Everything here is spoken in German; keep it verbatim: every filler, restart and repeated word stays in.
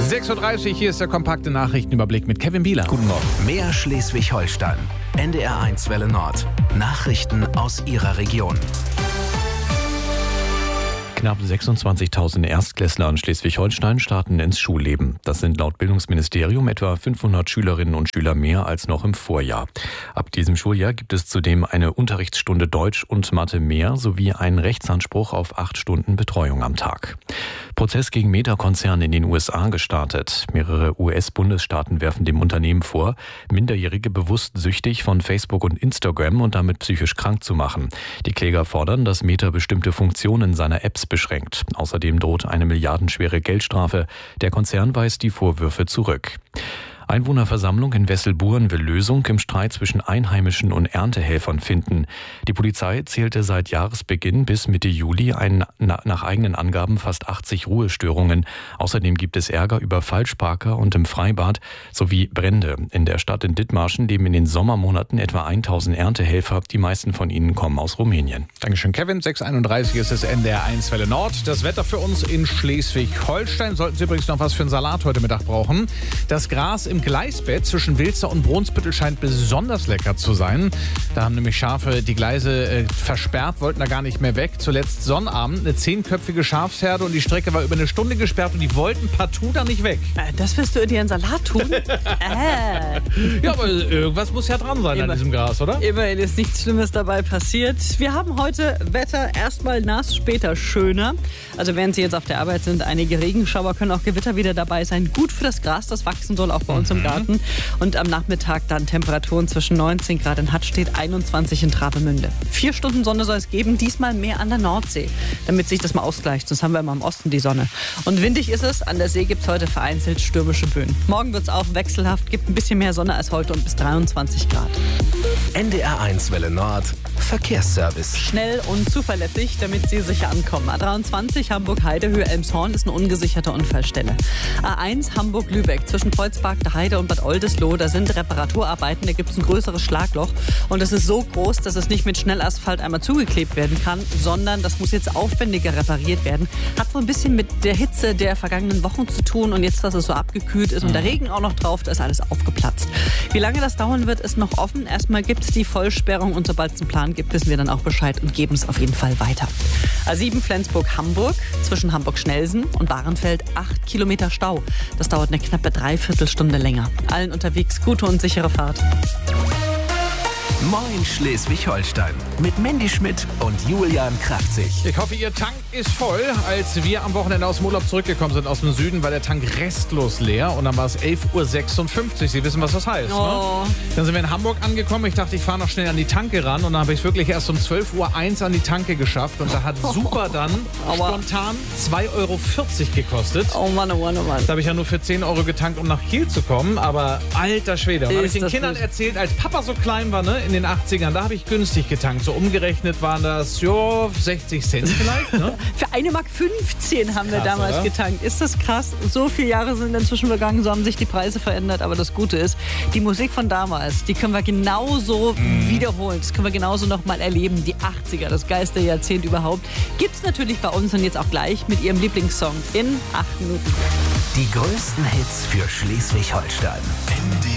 sechs Uhr dreißig, hier ist der kompakte Nachrichtenüberblick mit Kevin Bieler. Guten Morgen. Mehr Schleswig-Holstein. N D R eins Welle Nord. Nachrichten aus Ihrer Region. Knapp sechsundzwanzigtausend Erstklässler in Schleswig-Holstein starten ins Schulleben. Das sind laut Bildungsministerium etwa fünfhundert Schülerinnen und Schüler mehr als noch im Vorjahr. Ab diesem Schuljahr gibt es zudem eine Unterrichtsstunde Deutsch und Mathe mehr sowie einen Rechtsanspruch auf acht Stunden Betreuung am Tag. Prozess gegen Meta-Konzern in den U S A gestartet. Mehrere U S-Bundesstaaten werfen dem Unternehmen vor, Minderjährige bewusst süchtig von Facebook und Instagram und damit psychisch krank zu machen. Die Kläger fordern, dass Meta bestimmte Funktionen seiner Apps beschränkt. Außerdem droht eine milliardenschwere Geldstrafe. Der Konzern weist die Vorwürfe zurück. Einwohnerversammlung in Wesselburen will Lösung im Streit zwischen Einheimischen und Erntehelfern finden. Die Polizei zählte seit Jahresbeginn bis Mitte Juli ein, nach eigenen Angaben fast achtzig Ruhestörungen. Außerdem gibt es Ärger über Falschparker und im Freibad sowie Brände. In der Stadt in Dithmarschen leben in den Sommermonaten etwa tausend Erntehelfer. Die meisten von ihnen kommen aus Rumänien. Dankeschön, Kevin. sechs Uhr einunddreißig ist es N D R eins Welle Nord. Das Wetter für uns in Schleswig-Holstein. Sollten Sie übrigens noch was für einen Salat heute Mittag brauchen. Das Gras im Im Gleisbett zwischen Wilster und Brunsbüttel scheint besonders lecker zu sein. Da haben nämlich Schafe die Gleise äh, versperrt, wollten da gar nicht mehr weg. Zuletzt Sonnabend eine zehnköpfige Schafsherde und die Strecke war über eine Stunde gesperrt und die wollten partout da nicht weg. Äh, das wirst du in dir einen Salat tun? äh. Ja, aber irgendwas muss ja dran sein Immer, an diesem Gras, oder? Immerhin ist nichts Schlimmes dabei passiert. Wir haben heute Wetter erstmal nass, später schöner. Also während Sie jetzt auf der Arbeit sind, einige Regenschauer, können auch Gewitter wieder dabei sein. Gut für das Gras, das wachsen soll, auch bei uns im Garten. Und am Nachmittag dann Temperaturen zwischen neunzehn Grad in Hattstedt, einundzwanzig in Travemünde. Vier Stunden Sonne soll es geben, diesmal mehr an der Nordsee, damit sich das mal ausgleicht. Sonst haben wir immer im Osten die Sonne. Und windig ist es, an der See gibt es heute vereinzelt stürmische Böen. Morgen wird es auch wechselhaft, gibt ein bisschen mehr Sonne als heute und bis dreiundzwanzig Grad. N D R eins Welle Nord. Verkehrsservice. Schnell und zuverlässig, damit Sie sicher ankommen. A dreiundzwanzig Hamburg-Heidehöhe Elmshorn ist eine ungesicherte Unfallstelle. A eins Hamburg-Lübeck zwischen Kreuzberg, der Heide und Bad Oldesloe, da sind Reparaturarbeiten, da gibt es ein größeres Schlagloch und es ist so groß, dass es nicht mit Schnellasphalt einmal zugeklebt werden kann, sondern das muss jetzt aufwendiger repariert werden. Hat so ein bisschen mit der Hitze der vergangenen Wochen zu tun und jetzt, dass es so abgekühlt ist und der Regen auch noch drauf, da ist alles aufgeplatzt. Wie lange das dauern wird, ist noch offen. Erstmal gibt es die Vollsperrung und sobald es einen Plan gibt, wissen wir dann auch Bescheid und geben es auf jeden Fall weiter. A sieben Flensburg-Hamburg zwischen Hamburg-Schnelsen und Bahrenfeld acht Kilometer Stau. Das dauert eine knappe Dreiviertelstunde länger. Allen unterwegs gute und sichere Fahrt. Moin Schleswig-Holstein. Mit Mandy Schmidt und Julian Kraftzig. Ich hoffe, Ihr Tank ist voll. Als wir am Wochenende aus dem Urlaub zurückgekommen sind aus dem Süden, war der Tank restlos leer. Und dann war es elf Uhr sechsundfünfzig. Sie wissen, was das heißt, Oh. ne? Dann sind wir in Hamburg angekommen. Ich dachte, ich fahre noch schnell an die Tanke ran. Und dann habe ich es wirklich erst um zwölf Uhr eins an die Tanke geschafft. Und da hat Super dann Aua. spontan zwei Euro vierzig gekostet. Oh Mann, oh Mann, oh Mann. Da habe ich ja nur für zehn Euro getankt, um nach Kiel zu kommen. Aber alter Schwede. Und da habe ich Ist den das Kindern blöd. erzählt, als Papa so klein war, ne, in den achtzigern, da habe ich günstig getankt. So umgerechnet waren das, jo, sechzig Cent vielleicht, ne? Für eine Mark fünfzehn haben wir Krass, damals oder? getankt. Ist das krass? So viele Jahre sind inzwischen vergangen, so haben sich die Preise verändert. Aber das Gute ist, die Musik von damals, die können wir genauso Mhm. wiederholen. Das können wir genauso nochmal erleben. Die achtziger, das geilste Jahrzehnt überhaupt. Gibt's natürlich bei uns und jetzt auch gleich mit Ihrem Lieblingssong in acht Minuten. Die größten Hits für Schleswig-Holstein.